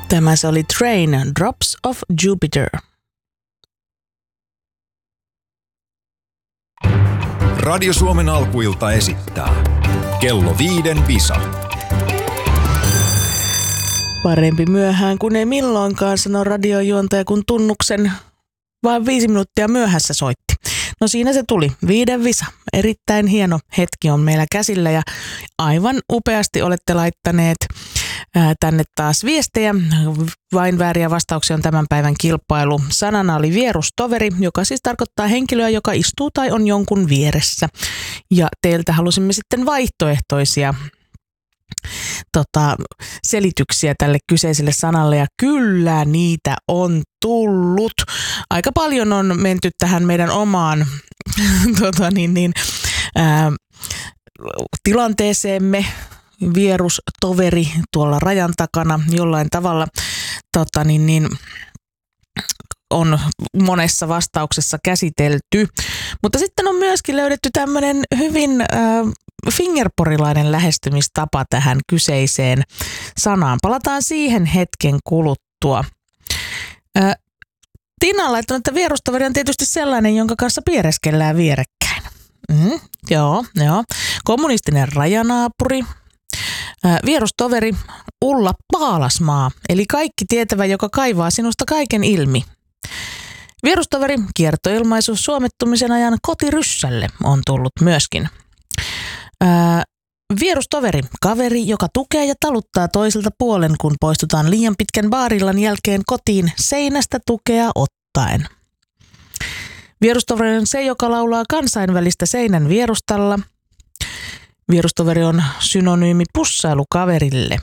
Tämä se oli Train, Drops of Jupiter. Radio Suomen alkuilta esittää Kello 5 Visa. Parempi myöhään kuin ei milloinkaan, sanoo radiojuontaja, kun tunnuksen vain 5 minuuttia myöhässä soitti. No siinä se tuli, 5 Visa. Erittäin hieno hetki on meillä käsillä ja aivan upeasti olette laittaneet tänne taas viestejä. Vain vääriä vastauksia on tämän päivän kilpailu. Sanana oli vierustoveri, joka siis tarkoittaa henkilöä, joka istuu tai on jonkun vieressä. Ja teiltä halusimme sitten vaihtoehtoisia selityksiä tälle kyseiselle sanalle, ja kyllä niitä on tullut. Aika paljon on menty tähän meidän omaan tilanteeseemme. Vierustoveri tuolla rajan takana jollain tavalla on monessa vastauksessa käsitelty. Mutta sitten on myöskin löydetty tämmöinen hyvin fingerporilainen lähestymistapa tähän kyseiseen sanaan. Palataan siihen hetken kuluttua. Tiina on laittanut, että vierustoveri on tietysti sellainen, jonka kanssa piereskellään vierekkäin. Joo. Kommunistinen rajanaapuri. Vierustoveri, Ulla Paalasmaa, eli kaikki tietävä, joka kaivaa sinusta kaiken ilmi. Vierustoveri, kiertoilmaisu suomettumisen ajan kotiryssälle on tullut myöskin. Vierustoveri, kaveri, joka tukee ja taluttaa toiselta puolen, kun poistutaan liian pitkän baarillan jälkeen kotiin seinästä tukea ottaen. Vierustoveri on se, joka laulaa kansainvälistä seinän vierustalla. Vierustoveri on synonyymi pussailukaverille.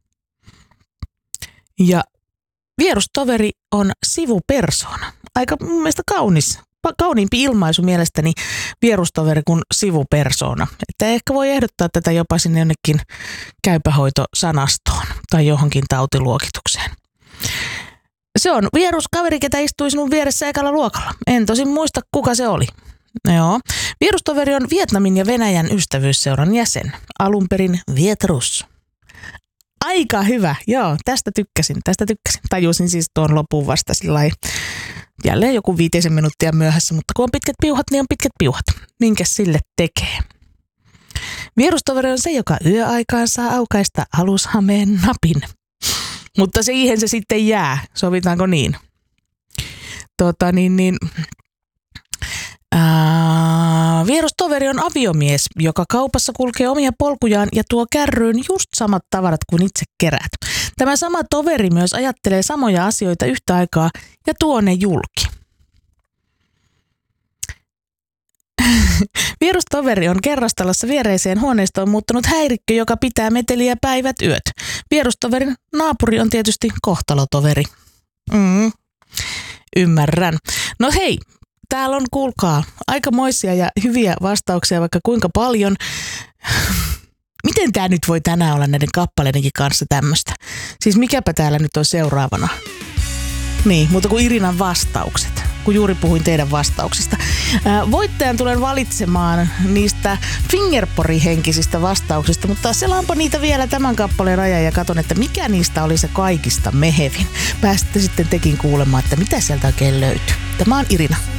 Ja vierustoveri on sivupersona. Aika mun mielestä kauniimpi ilmaisu mielestäni vierustoveri kuin sivupersona. Että ehkä voi ehdottaa tätä jopa sinne jonnekin käypähoitosanastoon tai johonkin tautiluokitukseen. Se on vieruskaveri, ketä istui sinun vieressä ekalla luokalla. En tosin muista, kuka se oli. Joo. Vierustoveri on Vietnamin ja Venäjän ystävyysseuran jäsen. Alun perin Vietrus. Aika hyvä. Joo, tästä tykkäsin. Tajusin siis tuon lopun vasta sillai jälleen joku 5 minuuttia myöhässä, mutta kun on pitkät piuhat, niin on pitkät piuhat. Minkäs sille tekee? Vierustoveri on se, joka yöaikaan saa aukaista alushameen napin. Mutta siihen se sitten jää. Sovitaanko niin? Vierustoveri on aviomies, joka kaupassa kulkee omia polkujaan ja tuo kärryyn just samat tavarat kuin itse keräät. Tämä sama toveri myös ajattelee samoja asioita yhtä aikaa ja tuo ne julki. Vierustoveri on kerrostalossa viereiseen huoneistoon muuttanut häirikkö, joka pitää meteliä päivät yöt. Vierustoverin naapuri on tietysti kohtalotoveri. Ymmärrän. No hei, täällä on, kuulkaa, aikamoisia ja hyviä vastauksia vaikka kuinka paljon. Miten tää nyt voi tänään olla näiden kappaleidenkin kanssa tämmöistä? Siis mikäpä täällä nyt on seuraavana? Niin, mutta kuin Irinan vastaukset, kun juuri puhuin teidän vastauksista. Voittajan tulen valitsemaan niistä fingerpori-henkisistä vastauksista, mutta selaanpa niitä vielä tämän kappaleen ajan ja katon, että mikä niistä oli se kaikista mehevin. Pääsitte sitten tekin kuulemaan, että mitä sieltä oikein löytyy. Tämä on Irina.